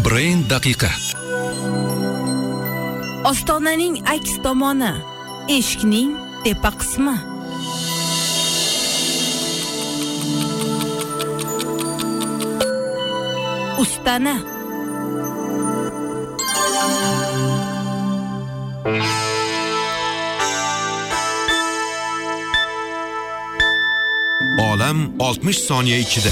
Brain daqiqa. Ostonaning aks tomoni, eshikning tepa qismi. Ustana. Olam 60 soniya ichida.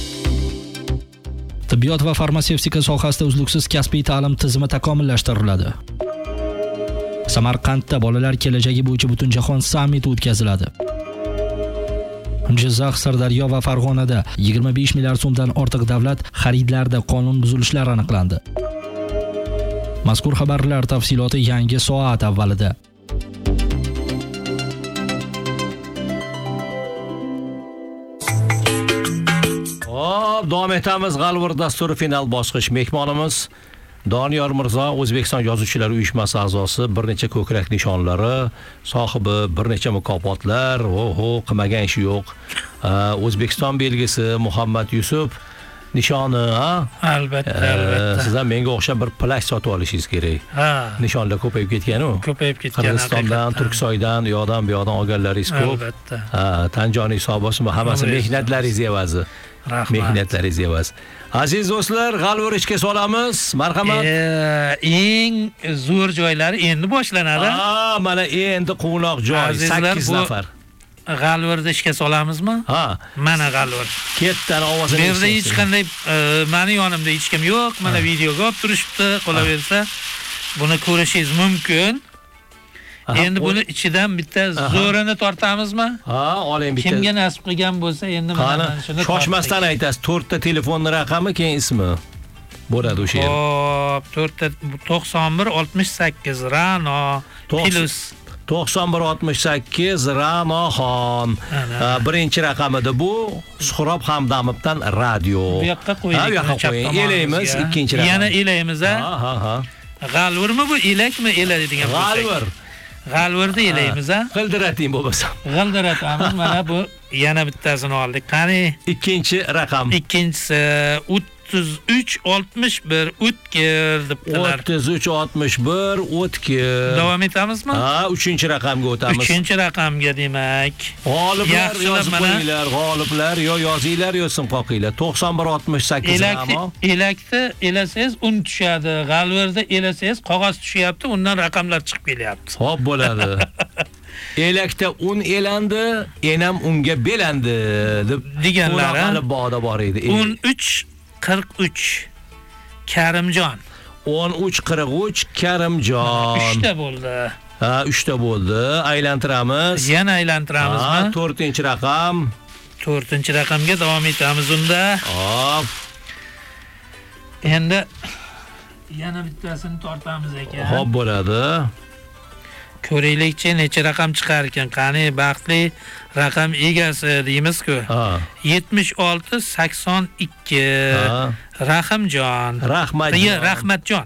Tibbiyot va farmatsevtika sohasida uzluksiz kasbiy ta'lim tizimi takomillashtiriladi. Samarqandda bolalar kelajagi bo'yicha butunjahon sammiti o'tkaziladi. Jizzax, Sirdaryo va Farg'onada 25 milliard so'mdan ortiq davlat xaridlarida qonun buzilishlar aniqlandi. Mazkur xabarlar tafsiloti yangi soat avvalida. Davom etamiz. G'alvir dasturi final bosqich. Mehmonimiz Doniyor Mirzo, O'zbekiston Yozuvchilar uyushmasi a'zosi, bir necha ko'krak nishonlari sohibi, bir necha mukofotlar, qilmagan ishi yo'q. O'zbekiston belgisi Muhammad Yusuf nishoni, Albatta. Sizdan menga o'xshab bir plash sotib olishingiz kerak. Nishonlar ko'payib ketgan-ku. Ko'payib ketgan. Qirg'izistondan, Turksoydan, u yoqdan bu yoqdan olganlaringiz ko'p. Albatta. Tanjoniy hisobosimi, hammasi mehnatlaringiz evazi. Rahmat. Mehnatlaringiz evazi. Aziz do'stlar, g'alvir ishga solamiz. Marhamat. Eng zo'r joylari endi boshlanadi. Mana endi quvnoq joy, 8 nafar. G'alvirda ishga solamizmi? Mana g'alvir. Ketdan ovozini. Bu yerda hech qanday meni yonimda hech kim yo'q. Mana videoga olib turishibdi. Qolaversa, buni ko'rishingiz mumkin. Endi buni ichidan bitta zo'rini tortamizmi? Oling bitta. Kimga nasib qilgan bo'lsa, endi mana shuni shoshmasdan aytasiz. 4 ta telefon raqami, keyin ismi bo'ladi o'sha yer. Hop, 4 ta 91 68 Rano plus 9168 Ranoxon. Birinchi raqamida bu Suhrob Hamdamovdan radio. Bu yoqqa qo'ying. Elaymiz, ikkinchi raqam. Yana elaymiz G'alvirmi bu, elakmi, eladigan bo'lsak? G'alvirda elaymiz G'ildirating bo'lmasa. G'ildiratamiz. Mana bu yana bittasini oldik. Qani? Ikkinchi raqam. Ikkinchisi 3361 o'tkir debdilar. 3361 o'tkir. Davom etamizmi? Uchinchi raqamga o'tamiz. Uchinchi raqamga demak. G'oliblar yozib qo'yinglar, g'oliblar yozinglar, sim qoqinglar. 9168 raqam. Elakda elasangiz un tushadi. G'alvirda elasangiz qog'oz tushyapti, undan raqamlar chiqib kelyapti. Xo'p bo'ladi. Elakda un elandi, enam unga belandi deb deganlari alibboda bor edi. 1343 Karimjon. 1343 Karimjon. 3 ta bo'ldi. 3 ta bo'ldi. Aylantiramiz. Yana aylantiramizmi? 4-raqam. 4-raqamga davom etamiz unda. Hop. Endi yana bittasini tortamiz ekan. Hop bo'ladi. Ko'raylikchi necha raqam chiqar ekan. Qani baxtli raqam egasi deymiz-ku. 7682 Rahimjon. Rahmatjon.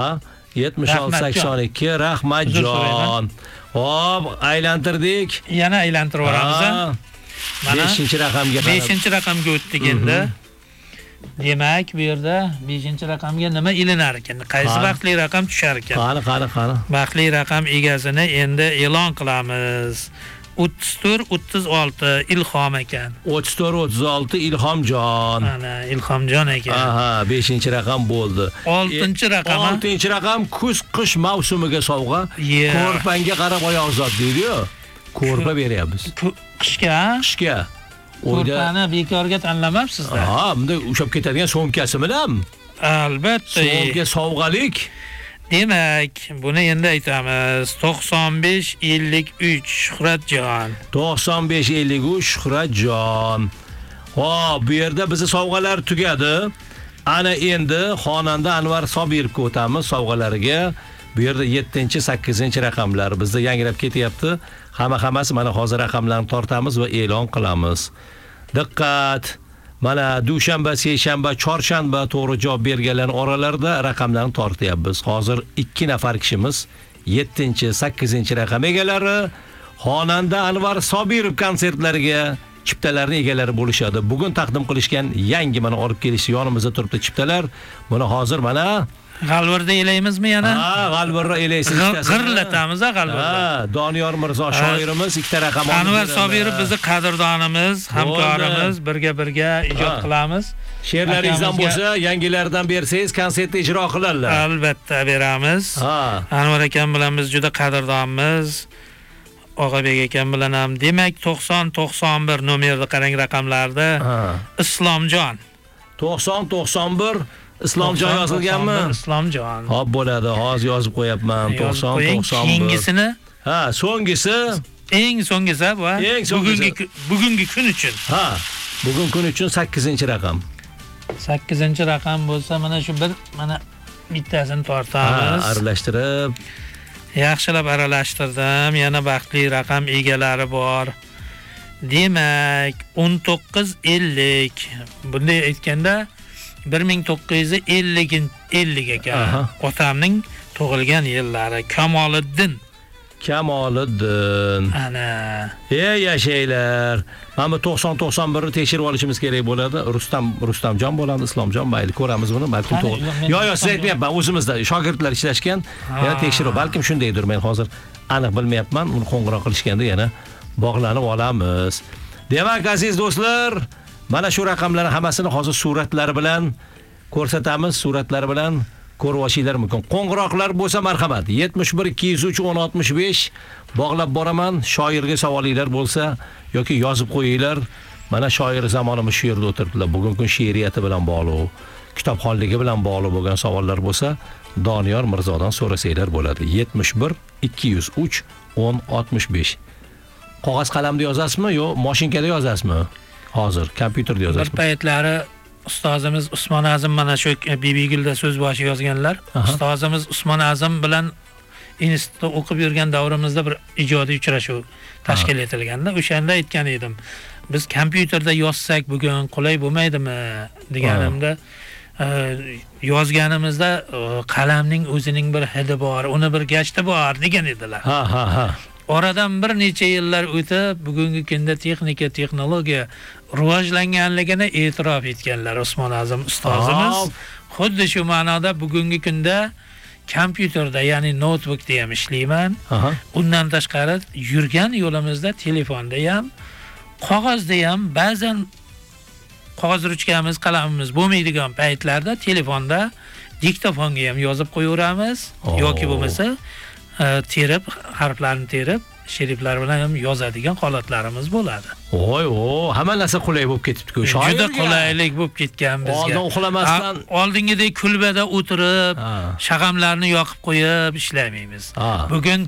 7682 Rahmatjon. Hop, aylantirdik. Yana aylantirib yuboramiz. Mana 5-raqamga 5-raqamga o'tdik endi. Demak, bu yerda 5-raqamga nima ilinar ekan? Qaysi baxtli raqam tushar ekan? Qani. Baxtli raqam egasini endi e'lon qilamiz. 3436 Ilhom ekan. 3436 Ilhomjon. Mana Ilhomjon ekan. 5-raqam bo'ldi. 6-raqam. 6-raqam kuz-qish mavsumiga sovg'a. Ko'rpanga qarab oyoq zot deydi-ku. Ko'rpa beryapmiz. Qishga? Qishga. Ko'rpani bekorga tanlamabsiz-da. Bunda ushab ketadigan so'mkasi bilan. Albatta. So'mga sovg'alik. Demak, buni endi aytamiz. 9553 Shuhratjon. 9553 Shuhratjon. Hop, bu yerda bizi sovg'alar tugadi. Ana endi xonanda Anvar Sobirovga o'tamiz sovg'alariga. Bu yerda 7-8-raqamlar bizda yangilab ketyapti. Hammasi mana hozir raqamlarni tortamiz va e'lon qilamiz. Diqqat! Mana dushanba, seshanba, chorshanba to'g'ri javob berganlar oralarida raqamlarni tortyapmiz. Hozir 2 nafar kishimiz 7-8-raqam egalari xonanda Anvar Sobirov konsertlariga chiptalarning egalari bo'lishadi. Bugun taqdim qilishgan yangi mana olib kelish yonimizda turibdi chiptalar. Buni hozir mana G'alvirda elaymizmi yana? G'alvirda elaysiz. G'irlatamiz g'alvirda. Doniyor Mirzo shoirimiz ikkita raqam olib. Anvar Sobirov bizni qadrdonimiz, hamkorimiz, birga ijod qilamiz. She'rlaringizdan bo'lsa, yangilardan bersangiz, konsertda ijro qilarlar. Albatta beramiz. Anvar akam bilan biz juda qadrdonmiz. Og'abek akam bilan ham, demak 90-91 nomerda qarang raqamlarda Islomjon. 90-91 Islomjon yozilganmi? Islomjon. Xo'p bo'ladi, hozir yozib qo'yapman. 90-91. Keyingisini? So'nggisi. Eng so'nggisi bu. Bugungi kun uchun. Bugun kun uchun 8-raqam. 8-raqam bo'lsa, mana shu mana bittasini tortamiz. Aralashtirib. Yaxshilab aralashtirdim. Yana baxtli raqam egalari bor. Demak, 1950. Bunday aytganda 1950 ekan. Otamning tug'ilgan yillari. Kamoliddin. Ana. Yashaylar. Mana bu 90-91 ni tekshirib olishimiz kerak bo'ladi. Rustamjon bo'ladi, Islomjon mayli ko'ramiz buni, balkim to'g'ri. Yo'q, siz aytmayapman, o'zimizda shogirdlar ishlashgan. Yana tekshirib, balkim shundaydir, men hozir aniq bilmayapman. Uni qo'ng'iroq qilishganda yana bog'lanib olamiz. Demak, aziz do'stlar, mana shu raqamlarning hammasini hozir suratlari bilan ko'rsatamiz, suratlari bilan ko'rib olishinglar mumkin. Qo'ng'iroqlar bo'lsa marhamat 71 203 1065 bog'lab boraman. Shoirga savolinglar bo'lsa yoki yozib qo'yinglar. Mana shoir zamonimiz shu yerda o'tiribdilar. Bugungi kun she'riyati bilan bog'liq, kitobxonligi bilan bog'liq bo'lgan savollar bo'lsa, Doniyor Mirzodan so'rasanglar bo'ladi. 71 203 1065. Qog'oz qalamda yozasizmi yo mashinkada yozasizmi? Hozir kompyuterda yozasizmi? Bir paytlari ustozimiz Usmon Azim mana shu Bibigulda so'z boshi yozganlar. Ustozimiz Usmon Azim bilan institutda o'qib yurgan davrimizda bir ijodiy uchrashuv tashkil etilganda, o'shanda aytgan edim. Biz kompyuterda yozsak bugun qulay bo'lmaydimi deganimda, yozganimizda qalamning o'zining bir hidi bor, uni bir gashti bor degan edilar. Oradan bir necha yillar o'tib, bugungi kunda texnika, texnologiya rivojlanganligini e'tirof etganlar Usmon Azim ustozimiz. Xuddi shu ma'noda bugungi kunda kompyuterda, ya'ni notebookda ham ishlayman. Undan tashqari yurgan yo'limizda telefonda ham, qog'ozda ham, ba'zan qog'oz ruchkamiz, qalamimiz bo'lmaydigan paytlarda telefonda diktofonga ham yozib qo'yaveramiz yoki bo'lmasa terib, harflarni terib, sheriflar bilan ham yozadigan holatlarimiz bo'ladi. Hamma narsa qulay bo'lib ketibdi-ku. Juda qulaylik bo'lib ketgan bizga. Oldin uxlamasdan oldingidek kulbada o'tirib, shag'amlarni yoqib qo'yib ishlamaymiz. Bugun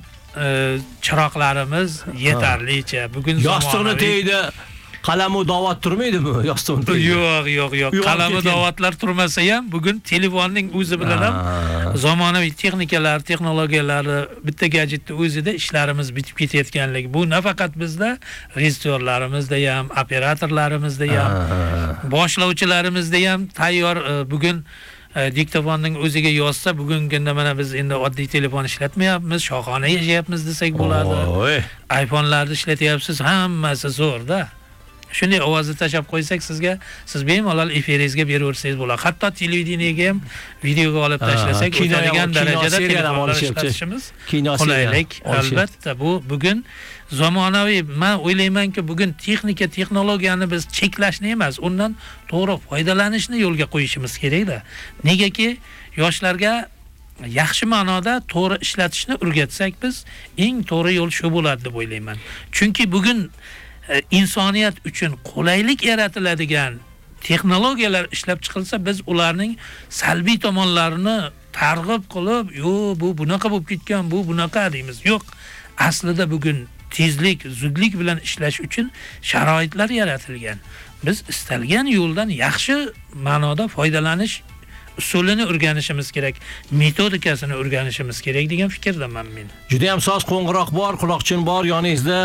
chiroqlarimiz yetarlicha. Bugun yostiqni tegdi. Qalamu dovat turmaydimi? Yostiqni tegdi. Yo'q. Qalamu davatlar turmasa ham bugun telefonning o'zi bilan ham zamonaviy texnikalar, texnologiyalar, bitta gadjetni o'zida ishlarimiz bitib ketayotganligi. Bu nafaqat bizda, rejissyorlarimizda ham, operatorlarimizda ham, boshlovchilarimizda ham tayyor bugun diktofonning o'ziga yozsa, bugungi kunda mana biz endi oddiy telefon ishlatmayapmiz, shohona yashayapmiz desak bo'ladi. iPhone'larni ishlatyapsiz, hammasi zo'rda. Shunday ovozni tashab qo'ysak sizga, siz bemalol efiringizga beraversangiz bo'ladi. Hatto televideniyega ham videoga olib tashlasak, o'tadigan darajada telefonlar ishlatishimiz qulaylik. Albatta, bu bugun zamonaviy, men o'ylaymanki, bugun texnika, texnologiyani biz cheklashni emas, undan to'g'ri foydalanishni yo'lga qo'yishimiz kerak-da. Negaki yoshlarga yaxshi ma'noda to'g'ri ishlatishni o'rgatsak, biz eng to'g'ri yo'l shu bo'ladi deb o'ylayman. Chunki bugun insoniyat uchun qulaylik yaratiladigan texnologiyalar ishlab chiqilsa, biz ularning salbiy tomonlarini targ'ib qilib, bu bunaqa bo'lib ketgan, bu bunaqa deymiz. Yo'q, aslida bugun tezlik, zudlik bilan ishlash uchun sharoitlar yaratilgan. Biz istalgan yo'ldan yaxshi ma'noda foydalanish usulini o'rganishimiz kerak, metodikasini o'rganishimiz kerak degan fikrdaman men. Juda ham soz qo'ng'iroq bor, quloqchin bor yoningizda.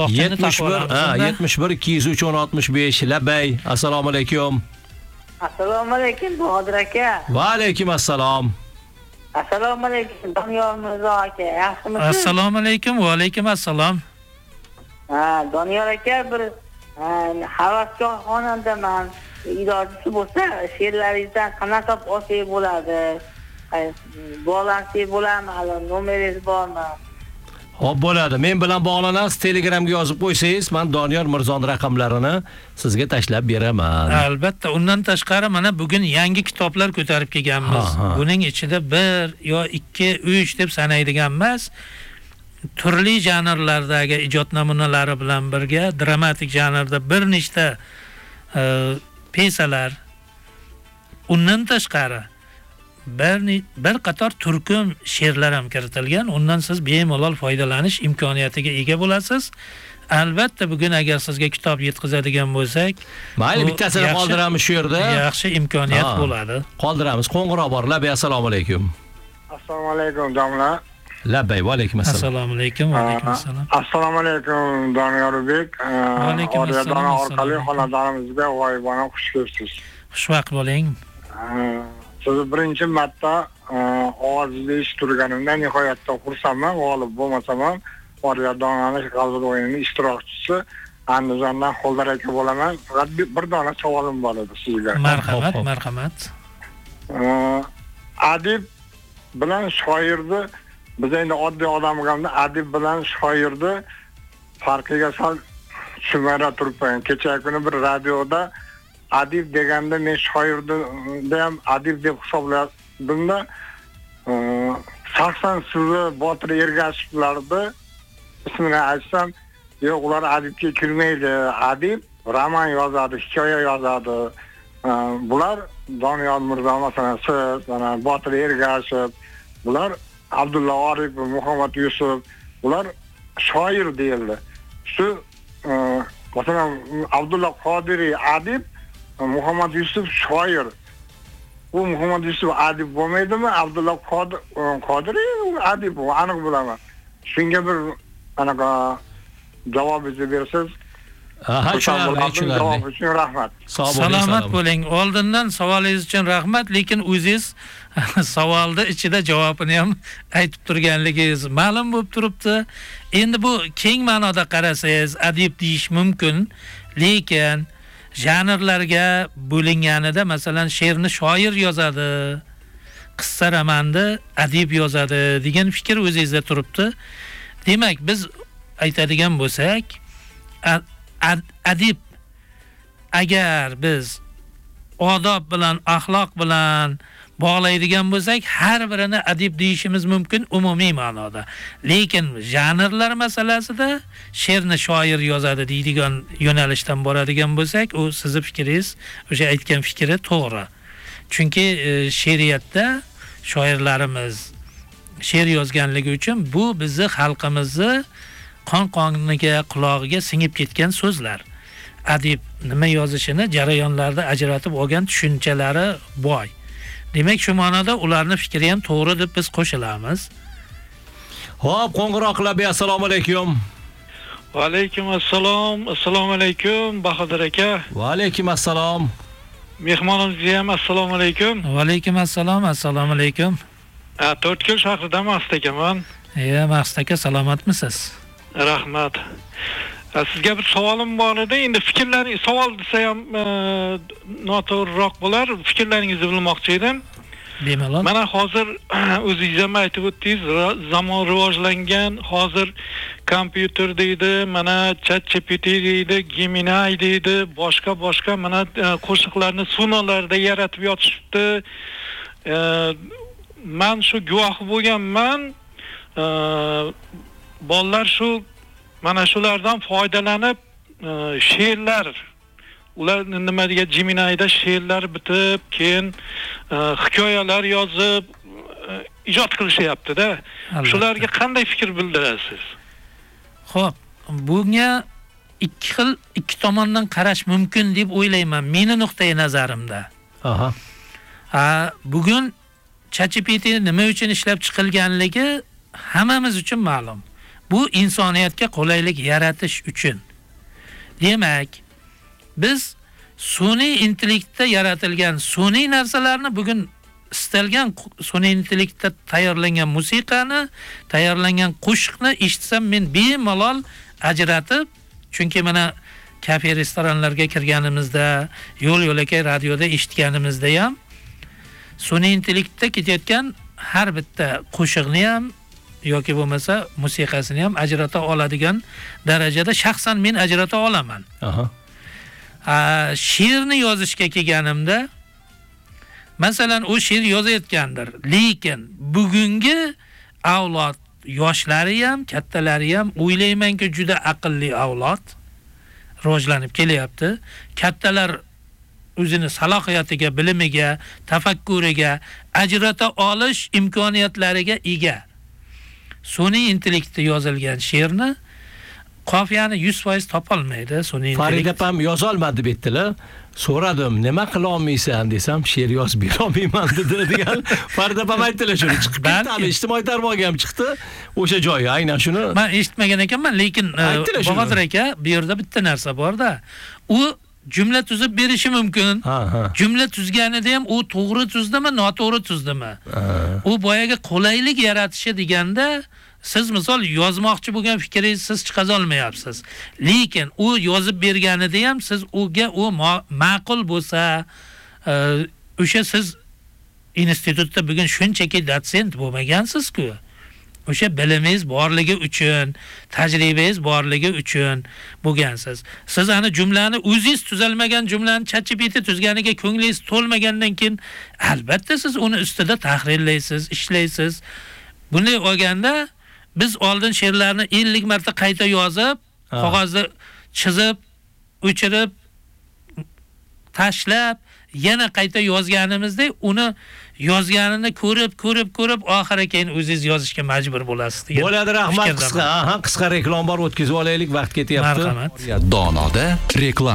71 203 1065 labay. Assalomu alaykum. Assalomu alaykum Bahodir aka. Va alaykum assalom. Assalomu alaykum Doniyor Mirzo aka. Yaxshimisiz? Assalomu alaykum va alaykum assalom. Doniyor aka, bir havaskor xonandaman. Ilojisi bo'lsa, she'rlaringizdan qanaqa olsak bo'ladi? Bog'lansak bo'ladimi? Hali nomeringiz bormi? Xo'p, bo'ladi. Men bilan bog'lanasiz, Telegramga yozib qo'ysangiz, men Doniyor Mirzon raqamlarini sizga tashlab beraman. Albatta, undan tashqari mana bugun yangi kitoblar ko'tarib kelganmiz. Buning ichida 1 yo 2, 3 deb sanaydigan emas. Turli janrlardagi ijod namunalari bilan birga dramatik janrda bir nechta pesalar, undan tashqari bir qator turkum she'rlar ham kiritilgan. Undan siz bemalol foydalanish imkoniyatiga ega bo'lasiz. Albatta bugun agar sizga kitob yetkazadigan bo'lsak, mayli bittasini qoldiramiz shu yerda. Yaxshi imkoniyat bo'ladi. Qoldiramiz. Qo'ng'iroq bor. Labbay, assalomu alaykum. Assalomu alaykum domla. Labbay, va alaykum assalom. Assalomu alaykum, va alaykum assalom. Assalomu alaykum Doniyorbek. Va alaykum assalom. Orqali xonadonimizga g'oyibona xush kelibsiz. Xushvaqt bo'ling. Sizni birinchi marta ovozingizda eshitganimdan nihoyatda xursandman. G'olib bo'lmasam ham Oriyadonani g'alaba o'yinining ishtirokchisi Andijondan Xoldor aka bo'laman. Faqat bir dona savolim bor edi sizga. Marhamat, marhamat. Adib bilan shoirni biz endi oddiy odamlarga adib bilan shoirni farqiga sal tushunmay turibman. Kecha kuni bir radioda adib deganda men shoirni ham adib deb hisobladim-da. Shaxsan sizni Botir Ergashevlarni ismini aytsam, yo'q, ular adibga kirmaydi. Adib roman yozadi, hikoya yozadi. Bular Doniyor Mirzo, masalan, siz, mana Botir Ergashev, bular Abdulla Oripov, Muhammad Yusuf, bular shoir deyildi. Shu masalan Abdulla Qodiriy adib, Muhammad Yusuf shoir. Bu Muhammad Yusuf adib bo'lmaydimi? Abdulla Qodiriy adib, bu aniq bilaman. Shunga bir anaqa javobingizni bersiz. Tushunarli. Javob uchun rahmat. Salomat bo'ling. Oldindan savolingiz uchun rahmat, lekin o'zingiz savolning ichida javobini ham aytib turganligingiz ma'lum bo'lib turibdi. Endi bu keng ma'noda qarasangiz adib deyish mumkin, lekin janrlarga bo'linganida masalan she'rni shoir yozadi, qissa romanni adib yozadi degan fikr o'zingizda turibdi. Demak, biz aytadigan bo'lsak, adib agar biz odob bilan, axloq bilan bog'laydigan bo'lsak, har birini adib deyishimiz mumkin umumiy ma'noda. Lekin janrlar masalasida she'rni shoir yozadi deydigan yo'nalishdan boradigan bo'lsak, u sizning fikringiz, o'sha aytgan fikri to'g'ri. Chunki she'riyatda shoirlarimiz she'r yozganligi uchun bu bizni xalqimizni qon-qoniga, qulog'iga singib ketgan so'zlar. Adib nima yozishini jarayonlarda ajratib olgan tushunchalari boy. Demak, shu ma'noda ularning fikri ham to'g'ri deb biz qo'shilamiz. Xo'p, qo'ng'iroq Labbay, assalomu alaykum. Va alaykum assalom. Assalomu alaykum Bahodir aka. Va alaykum assalom. Mehmonimizga ham assalomu alaykum. Va alaykum assalom. Assalomu alaykum. To'rtko'l shahridan Maqsud akaman. Maqsud aka, salomatmisiz? Rahmat. Sizga bir savolim bor edi. Endi fikrlaringiz, savol desa ham noto'g'riroq bo'lar. Fikrlaringizni bilmoqchi edim. Bemalol. Mana hozir o'zingiz ham aytib o'tdingiz, zamon rivojlangan, hozir kompyuter deydi, mana ChatGPT deydi, Gemini deydi, boshqa mana qo'shiqlarni sunolarda yaratib yotishibdi. Men shu guvoh bo'lganman. Bolalar shu mana shulardan foydalanib she'rlar, ular nima degan Gemini'da she'rlar bitib, keyin hikoyalar yozib ijod qilishyapti-da. Shularga qanday fikr bildirasiz? Xo'p, bunga ikki tomondan qarash mumkin deb o'ylayman, meni nuqtai nazarimda. Bugun ChatGPT nima uchun ishlab chiqilganligi hammamiz uchun ma'lum. Bu insoniyatga qulaylik yaratish uchun. Demak, biz sun'iy intellektda yaratilgan sun'iy narsalarni bugun istalgan sun'iy intellektda tayyorlangan musiqani, tayyorlangan qo'shiqni eshitsam men bemalol ajratib, chunki mana kafe restoranlarga kirganimizda, yo'l-yo'lakay radioda eshitganimizda ham sun'iy intellektda ketayotgan har bitta qo'shiqni ham yoki bo'lmasa musiqasini ham ajrata oladigan darajada shaxsan men ajrata olaman. She'rni yozishga kelganimda, masalan, u she'r yozayotgandir, lekin bugungi avlod yoshlari ham, kattalari ham o'ylaymanki juda aqlli avlod rivojlanib kelyapti. Kattalar o'zini salohiyatiga, bilimiga, tafakkuriga ajrata olish imkoniyatlariga ega. Sun'iy intellektda yozilgan she'rni qofiyani 100% topolmaydi sun'iy intellekt. Farida ham yoza olmadi bitdilar. So'radim, nima qila olmaysan desam, she'r yozib bera olmayman dedi degan. Farida ham aytdilar shuni. Chiqib ketdi, ijtimoiy tarmoqga ham chiqdi. O'sha joyi aynan shuni. Men eshitmagan ekanman, lekin Bahodir aka, bu yerda bitta narsa bor-da. U jumla tuzib berishi mumkin. Jumla tuzganida ham u to'g'ri tuzdimi, noto'g'ri tuzdimi? U boyaga qulaylik yaratishi deganda siz misol yozmoqchi bo'lgan fikringizni siz chiqaza olmayapsiz. Lekin u yozib berganida ham siz uga u ma'qul bo'lsa, o'sha siz institutda bugun shunchaki dotsent bo'lmagansiz-ku. O'sha bilimingiz borligi uchun, tajribangiz borligi uchun bo'lgansiz. Siz ana jumlani o'zingiz tuzalmagan jumlani ChatGPT tuzganiga ko'nglingiz to'lmagandan keyin albatta siz uni ustida tahrirlaysiz, ishlaysiz. Bunday olganda biz oldin she'rlarni 50 marta qayta yozib, qog'ozda chizib, o'chirib, tashlab, yana qayta yozganimizda uni yozganini ko'rib oxiri keyin o'zingiz yozishga majbur bo'lasiz degan. Bo'ladi, rahmat. Qisqa reklom bor, o'tkazib olaylik, vaqt ketyapti. Marhamat. Donoda reklama.